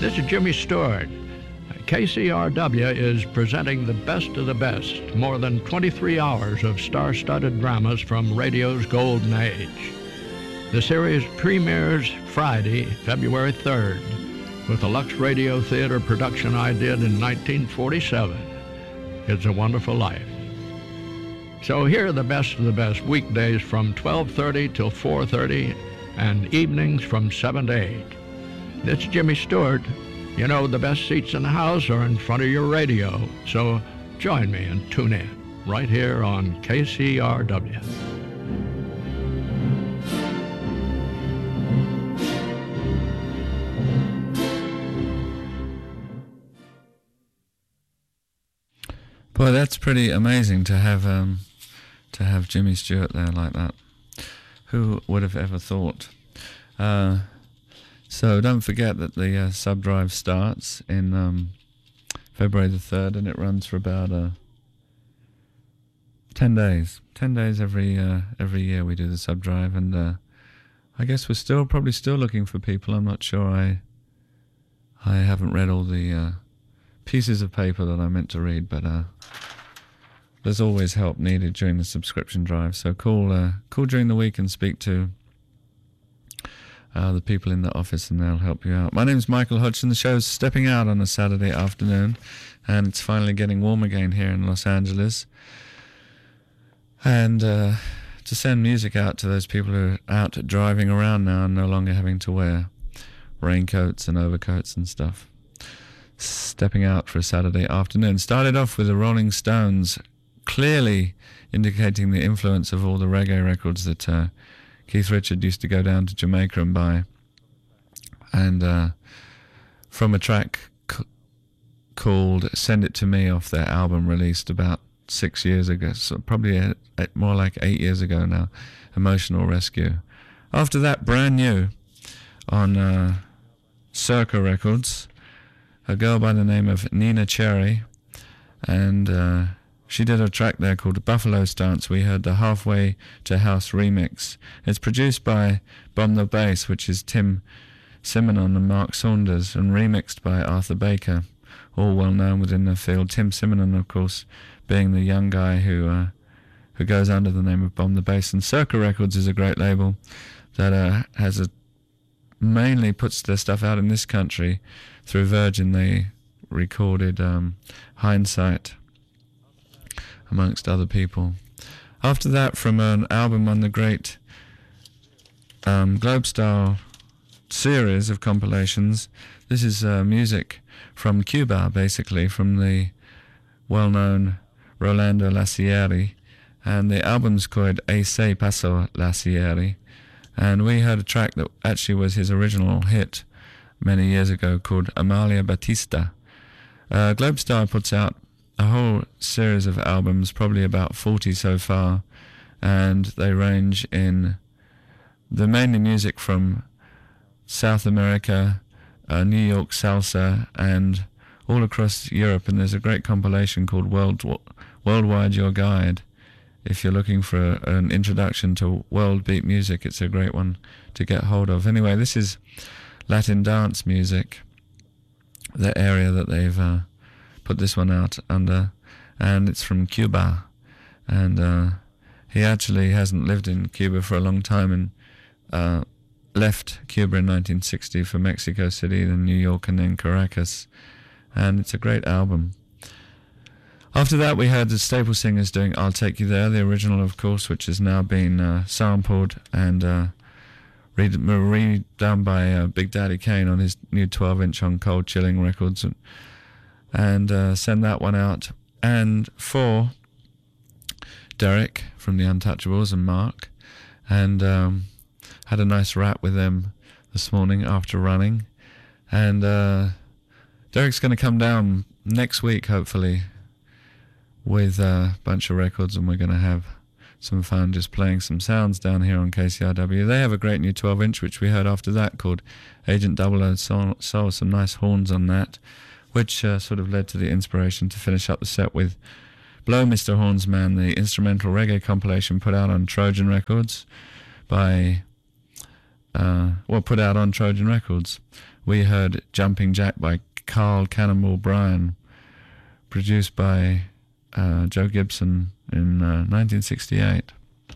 This is Jimmy Stewart. KCRW is presenting the best of the best, more than 23 hours of star-studded dramas from radio's golden age. The series premieres Friday, February 3rd, with a Lux Radio Theater production I did in 1947. It's a Wonderful Life. So here are the best of the best weekdays from 12:30 till 4:30 and evenings from 7 to 8. This is Jimmy Stewart. You know, the best seats in the house are in front of your radio, so join me and tune in right here on KCRW. Boy, that's pretty amazing to have Jimmy Stewart there like that. Who would have ever thought? So don't forget that the sub-drive starts in February the 3rd, and it runs for about 10 days. 10 days every year we do the sub-drive, and I guess we're probably still looking for people. I'm not sure. I haven't read all the pieces of paper that I meant to read, but there's always help needed during the subscription drive. So call during the week and speak to the people in the office, and they'll help you out. My name's Michael Hodgson. The show's stepping out on a Saturday afternoon, and it's finally getting warm again here in Los Angeles. And to send music out to those people who are out driving around now and no longer having to wear raincoats and overcoats and stuff. Stepping out for a Saturday afternoon. Started off with the Rolling Stones, clearly indicating the influence of all the reggae records that Keith Richards used to go down to Jamaica and buy. And from a track called Send It To Me off their album released about 6 years ago, so probably more like 8 years ago now, Emotional Rescue. After that, brand new on Circa Records, a girl by the name of Nina Cherry, and she did a track there called Buffalo Stance. We heard the Halfway to House remix. It's produced by Bomb the Bass, which is Tim Simonon and Mark Saunders, and remixed by Arthur Baker, all well known within the field. Tim Simonon, of course, being the young guy who goes under the name of Bomb the Bass. And Circa Records is a great label that mainly puts their stuff out in this country through Virgin. They recorded Hindsight, amongst other people. After that, from an album on the great Globestar series of compilations, this is music from Cuba, basically, from the well-known Rolando Lacieri, and the album's called Ese Paso Lacieri, and we heard a track that actually was his original hit many years ago called Amalia Batista. Globestar puts out a whole series of albums, probably about 40 so far, and they range in the mainly music from South America, New York salsa, and all across Europe. And there's a great compilation called Worldwide Your Guide. If you're looking for an introduction to world beat music, it's a great one to get hold of. Anyway, this is Latin dance music, the area that they've put this one out under, and it's from Cuba. And he actually hasn't lived in Cuba for a long time, and left Cuba in 1960 for Mexico City, then New York, and then Caracas. And it's a great album. After that, we heard the Staple Singers doing I'll Take You There, the original, of course, which has now been sampled and redone by Big Daddy Kane on his new 12-inch on Cold Chilling Records, and send that one out. And for Derek from the Untouchables and Mark, and had a nice rap with them this morning after running. And Derek's going to come down next week, hopefully, with a bunch of records, and we're going to have some fun just playing some sounds down here on KCRW. They have a great new 12-inch, which we heard after that, called Agent 00 Soul, some nice horns on that, which sort of led to the inspiration to finish up the set with Blow Mr. Horns Man, the instrumental reggae compilation put out on Trojan Records by put out on Trojan Records. We heard Jumping Jack by Carl Cannonball Bryan, produced by Joe Gibson in 1968.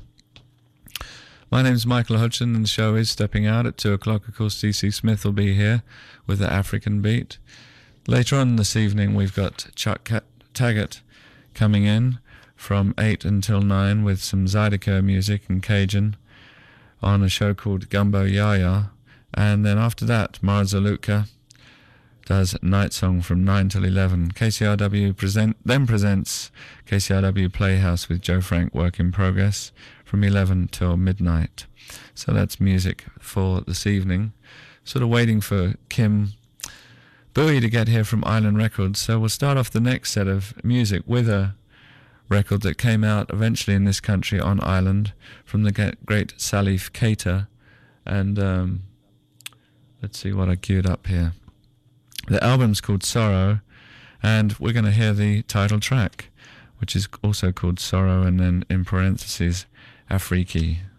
My name's Michael Hutchin, and the show is Stepping Out at 2 o'clock. Of course, DC Smith will be here with the African Beat. Later on this evening, we've got Chuck Taggart coming in from 8 until 9 with some Zydeco music and Cajun on a show called Gumbo Yaya. And then after that, Marza Luca does Night Song from 9 till 11. KCRW presents KCRW Playhouse with Joe Frank, Work in Progress, from 11 till midnight. So that's music for this evening. Sort of waiting for Kim Bowie to get here from Island Records. So we'll start off the next set of music with a record that came out eventually in this country on Ireland from the great Salif Keita. And let's see what I queued up here. The album's called Sorrow, and we're going to hear the title track, which is also called Sorrow, and then in parentheses, Afriki.